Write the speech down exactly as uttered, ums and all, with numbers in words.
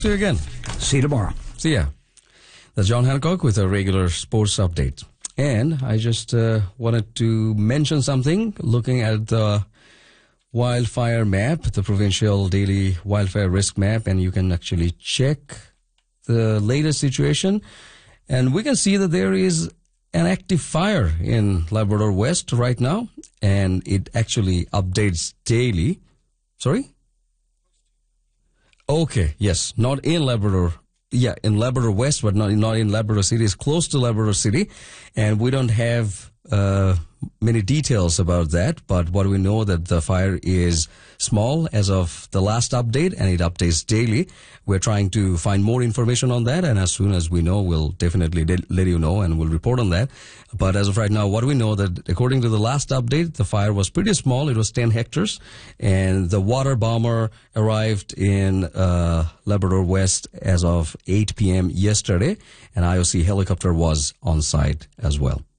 See you again. See you tomorrow. See ya. That's John Hancock with a regular sports update. And I just uh, wanted to mention something, looking at the wildfire map, the provincial daily wildfire risk map, and you can actually check the latest situation. And we can see that there is an active fire in Labrador West right now, and it actually updates daily. Sorry? Okay, yes, not in Labrador. Yeah, in Labrador West, but not, not in Labrador City. It's close to Labrador City, and we don't have uh, many details about that, but what we know that the fire is small as of the last update, and it updates daily. We're trying to find more information on that, and as soon as we know, we'll definitely let you know, and we'll report on that. But as of right now, what we know that according to the last update, the fire was pretty small. It was ten hectares, and the water bomber arrived in uh, Labrador West as of eight p.m. yesterday, and I O C helicopter was on site as well.